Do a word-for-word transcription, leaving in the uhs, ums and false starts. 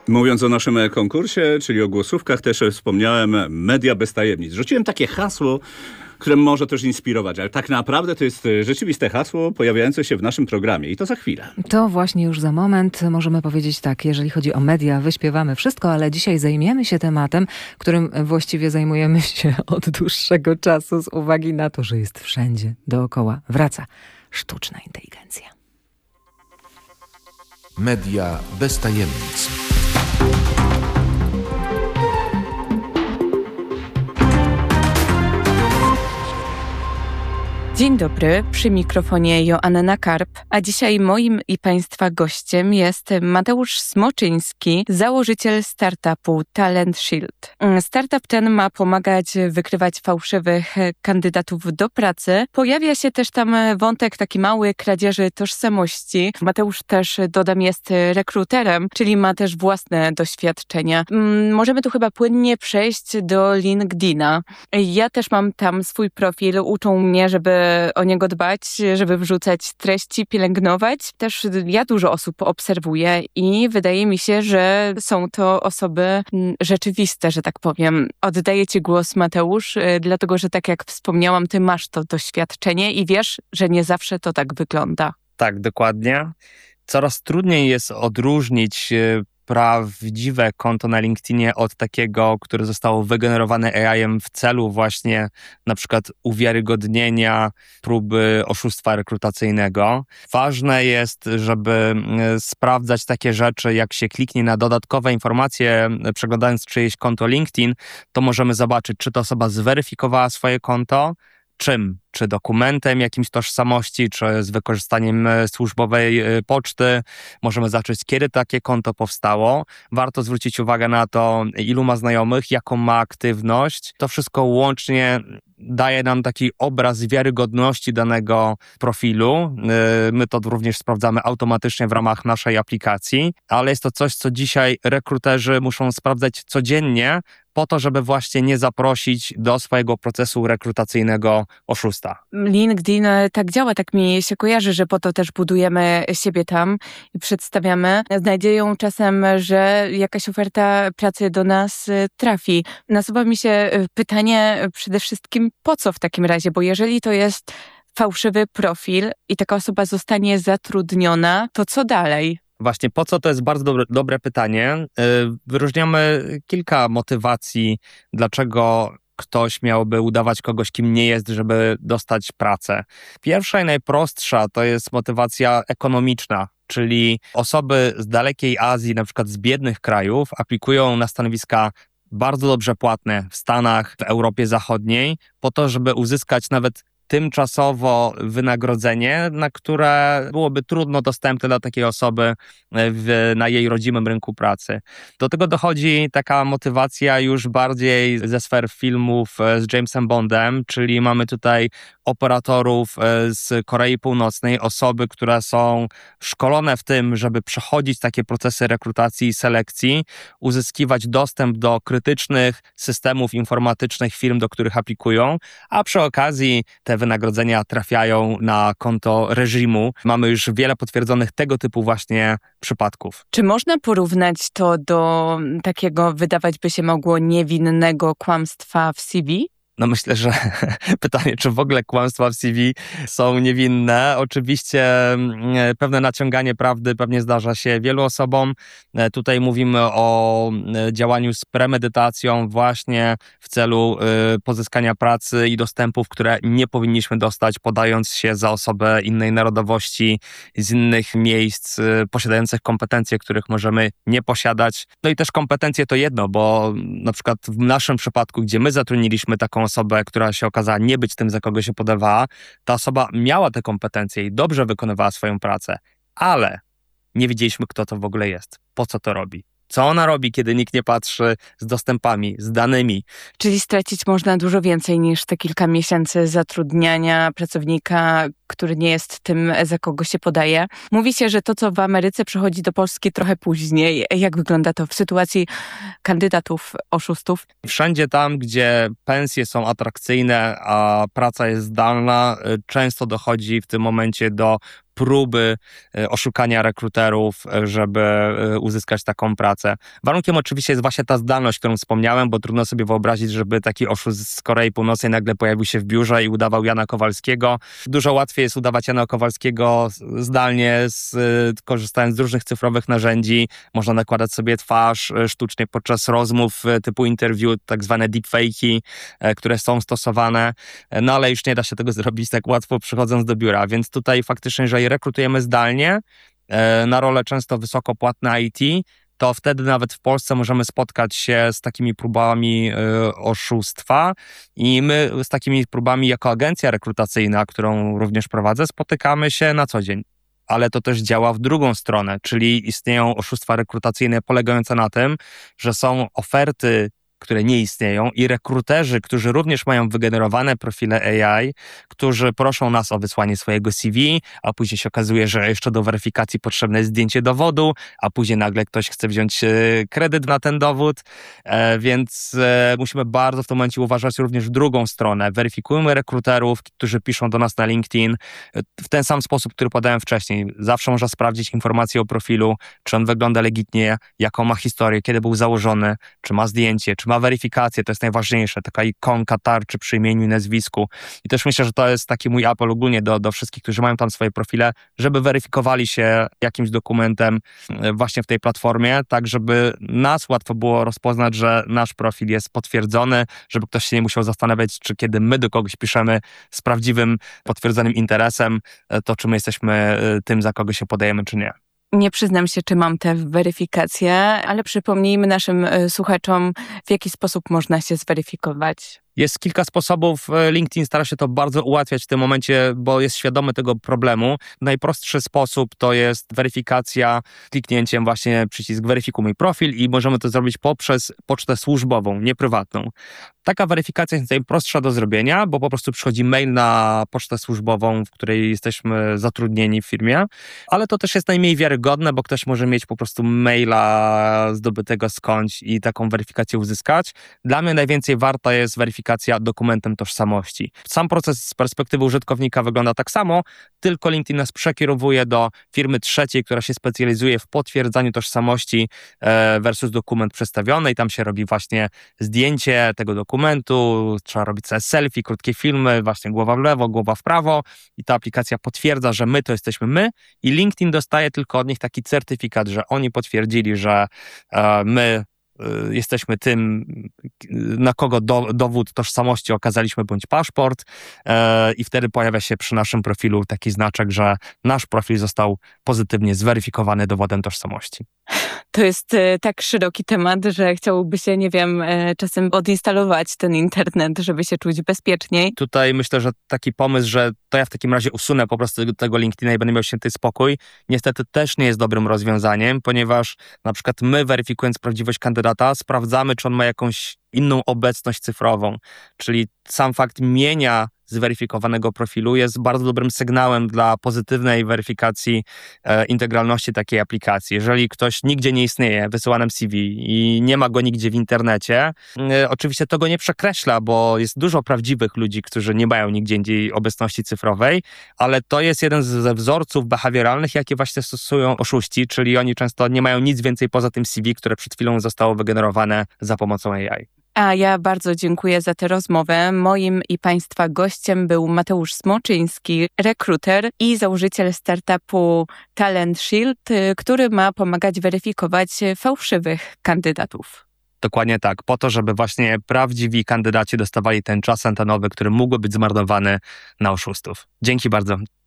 Mówiąc o naszym konkursie, czyli o głosówkach, też wspomniałem media bez tajemnic. Rzuciłem takie hasło, które może też inspirować, ale tak naprawdę to jest rzeczywiste hasło pojawiające się w naszym programie i to za chwilę. To właśnie już za moment możemy powiedzieć tak, jeżeli chodzi o media, wyśpiewamy wszystko, ale dzisiaj zajmiemy się tematem, którym właściwie zajmujemy się od dłuższego czasu z uwagi na to, że jest wszędzie dookoła. Wraca sztuczna inteligencja. Media bez tajemnic. Dzień dobry, przy mikrofonie Joanna Karp, a dzisiaj moim i Państwa gościem jest Mateusz Smoczyński, założyciel startupu Talent Shield. Startup ten ma pomagać wykrywać fałszywych kandydatów do pracy. Pojawia się też tam wątek taki mały kradzieży tożsamości. Mateusz też, dodam, jest rekruterem, czyli ma też własne doświadczenia. Możemy tu chyba płynnie przejść do LinkedIna. Ja też mam tam swój profil, uczą mnie, żeby o niego dbać, żeby wrzucać treści, pielęgnować. Też ja dużo osób obserwuję i wydaje mi się, że są to osoby rzeczywiste, że tak powiem. Oddaję Ci głos, Mateusz, dlatego że tak jak wspomniałam, Ty masz to doświadczenie i wiesz, że nie zawsze to tak wygląda. Tak, dokładnie. Coraz trudniej jest odróżnić prawdziwe konto na LinkedInie od takiego, które zostało wygenerowane A I-em w celu właśnie na przykład uwiarygodnienia próby oszustwa rekrutacyjnego. Ważne jest, żeby sprawdzać takie rzeczy, jak się kliknie na dodatkowe informacje, przeglądając czyjeś konto LinkedIn, to możemy zobaczyć, czy ta osoba zweryfikowała swoje konto, czym? Czy dokumentem jakimś tożsamości, czy z wykorzystaniem służbowej poczty. Możemy zacząć, kiedy takie konto powstało. Warto zwrócić uwagę na to, ilu ma znajomych, jaką ma aktywność. To wszystko łącznie daje nam taki obraz wiarygodności danego profilu. My to również sprawdzamy automatycznie w ramach naszej aplikacji, ale jest to coś, co dzisiaj rekruterzy muszą sprawdzać codziennie, po to, żeby właśnie nie zaprosić do swojego procesu rekrutacyjnego oszusta. LinkedIn tak działa, tak mi się kojarzy, że po to też budujemy siebie tam i przedstawiamy z nadzieją czasem, że jakaś oferta pracy do nas trafi. Nasuwa mi się pytanie przede wszystkim, po co w takim razie, bo jeżeli to jest fałszywy profil i taka osoba zostanie zatrudniona, to co dalej? Właśnie po co, to jest bardzo dobre, dobre pytanie. Wyróżniamy kilka motywacji, dlaczego ktoś miałby udawać kogoś, kim nie jest, żeby dostać pracę. Pierwsza i najprostsza to jest motywacja ekonomiczna, czyli osoby z dalekiej Azji, na przykład z biednych krajów, aplikują na stanowiska bardzo dobrze płatne w Stanach, w Europie Zachodniej, po to, żeby uzyskać nawet tymczasowo wynagrodzenie, na które byłoby trudno dostępne dla takiej osoby w, na jej rodzimym rynku pracy. Do tego dochodzi taka motywacja już bardziej ze sfer filmów z Jamesem Bondem, czyli mamy tutaj operatorów z Korei Północnej, osoby, które są szkolone w tym, żeby przechodzić takie procesy rekrutacji i selekcji, uzyskiwać dostęp do krytycznych systemów informatycznych firm, do których aplikują, a przy okazji te wynagrodzenia trafiają na konto reżimu. Mamy już wiele potwierdzonych tego typu właśnie przypadków. Czy można porównać to do takiego, wydawać by się mogło, niewinnego kłamstwa w C V? No myślę, że pytanie, czy w ogóle kłamstwa w C V są niewinne. Oczywiście pewne naciąganie prawdy pewnie zdarza się wielu osobom. Tutaj mówimy o działaniu z premedytacją właśnie w celu pozyskania pracy i dostępów, które nie powinniśmy dostać, podając się za osobę innej narodowości, z innych miejsc, posiadających kompetencje, których możemy nie posiadać. No i też kompetencje to jedno, bo na przykład w naszym przypadku, gdzie my zatrudniliśmy taką osobę, która się okazała nie być tym, za kogo się podawała, ta osoba miała te kompetencje i dobrze wykonywała swoją pracę, ale nie wiedzieliśmy, kto to w ogóle jest, po co to robi. Co ona robi, kiedy nikt nie patrzy z dostępami, z danymi. Czyli stracić można dużo więcej niż te kilka miesięcy zatrudniania pracownika, który nie jest tym, za kogo się podaje. Mówi się, że to, co w Ameryce przychodzi do Polski trochę później. Jak wygląda to w sytuacji kandydatów oszustów? Wszędzie tam, gdzie pensje są atrakcyjne, a praca jest zdalna, często dochodzi w tym momencie do próby oszukania rekruterów, żeby uzyskać taką pracę. Warunkiem oczywiście jest właśnie ta zdalność, którą wspomniałem, bo trudno sobie wyobrazić, żeby taki oszust z Korei Północnej nagle pojawił się w biurze i udawał Jana Kowalskiego. Dużo łatwiej jest udawać Jana Kowalskiego zdalnie, z, korzystając z różnych cyfrowych narzędzi. Można nakładać sobie twarz sztucznie podczas rozmów typu interview, tak zwane deepfake'i, które są stosowane, no ale już nie da się tego zrobić tak łatwo przychodząc do biura, więc tutaj faktycznie, jeżeli rekrutujemy zdalnie na role często wysokopłatne I T, to wtedy nawet w Polsce możemy spotkać się z takimi próbami y, oszustwa i my z takimi próbami jako agencja rekrutacyjna, którą również prowadzę, spotykamy się na co dzień. Ale to też działa w drugą stronę, czyli istnieją oszustwa rekrutacyjne polegające na tym, że są oferty, które nie istnieją i rekruterzy, którzy również mają wygenerowane profile A I, którzy proszą nas o wysłanie swojego C V, a później się okazuje, że jeszcze do weryfikacji potrzebne jest zdjęcie dowodu, a później nagle ktoś chce wziąć kredyt na ten dowód, e, więc e, musimy bardzo w tym momencie uważać również w drugą stronę. Weryfikujemy rekruterów, którzy piszą do nas na LinkedIn w ten sam sposób, który podałem wcześniej. Zawsze można sprawdzić informacje o profilu, czy on wygląda legitnie, jaką ma historię, kiedy był założony, czy ma zdjęcie, czy ma weryfikację, to jest najważniejsze, taka ikonka tarczy przy imieniu i nazwisku. I też myślę, że to jest taki mój apel ogólnie do, do wszystkich, którzy mają tam swoje profile, żeby weryfikowali się jakimś dokumentem właśnie w tej platformie, tak żeby nas łatwo było rozpoznać, że nasz profil jest potwierdzony, żeby ktoś się nie musiał zastanawiać, czy kiedy my do kogoś piszemy z prawdziwym, potwierdzonym interesem, to czy my jesteśmy tym, za kogo się podajemy, czy nie. Nie przyznam się, czy mam tę weryfikację, ale przypomnijmy naszym y, słuchaczom, w jaki sposób można się zweryfikować. Jest kilka sposobów. LinkedIn stara się to bardzo ułatwiać w tym momencie, bo jest świadomy tego problemu. Najprostszy sposób to jest weryfikacja kliknięciem właśnie przycisk weryfikuj mój profil i możemy to zrobić poprzez pocztę służbową, nie prywatną. Taka weryfikacja jest najprostsza do zrobienia, bo po prostu przychodzi mail na pocztę służbową, w której jesteśmy zatrudnieni w firmie, ale to też jest najmniej wiarygodne, bo ktoś może mieć po prostu maila zdobytego skądś i taką weryfikację uzyskać. Dla mnie najwięcej warta jest weryfikacja dokumentem tożsamości. Sam proces z perspektywy użytkownika wygląda tak samo, tylko LinkedIn nas przekierowuje do firmy trzeciej, która się specjalizuje w potwierdzaniu tożsamości versus dokument przedstawiony i tam się robi właśnie zdjęcie tego dokumentu, trzeba robić sobie selfie, krótkie filmy, właśnie głowa w lewo, głowa w prawo i ta aplikacja potwierdza, że my to jesteśmy my i LinkedIn dostaje tylko od nich taki certyfikat, że oni potwierdzili, że e, my jesteśmy tym, na kogo do, dowód tożsamości okazaliśmy, bądź paszport e, i wtedy pojawia się przy naszym profilu taki znaczek, że nasz profil został pozytywnie zweryfikowany dowodem tożsamości. To jest e, tak szeroki temat, że chciałoby się, nie wiem, e, czasem odinstalować ten internet, żeby się czuć bezpieczniej. Tutaj myślę, że taki pomysł, że to ja w takim razie usunę po prostu tego LinkedIna i będę miał święty spokój, niestety też nie jest dobrym rozwiązaniem, ponieważ na przykład my, weryfikując prawdziwość kandydata, sprawdzamy, czy on ma jakąś inną obecność cyfrową, czyli sam fakt mienia zweryfikowanego profilu jest bardzo dobrym sygnałem dla pozytywnej weryfikacji e, integralności takiej aplikacji. Jeżeli ktoś nigdzie nie istnieje, wysyła nam C V i nie ma go nigdzie w internecie, e, oczywiście to go nie przekreśla, bo jest dużo prawdziwych ludzi, którzy nie mają nigdzie indziej obecności cyfrowej, ale to jest jeden ze wzorców behawioralnych, jakie właśnie stosują oszuści, czyli oni często nie mają nic więcej poza tym C V, które przed chwilą zostało wygenerowane za pomocą A I. A ja bardzo dziękuję za tę rozmowę. Moim i Państwa gościem był Mateusz Smoczyński, rekruter i założyciel startupu Talent Shield, który ma pomagać weryfikować fałszywych kandydatów. Dokładnie tak, po to, żeby właśnie prawdziwi kandydaci dostawali ten czas antenowy, który mógłby być zmarnowany na oszustów. Dzięki bardzo.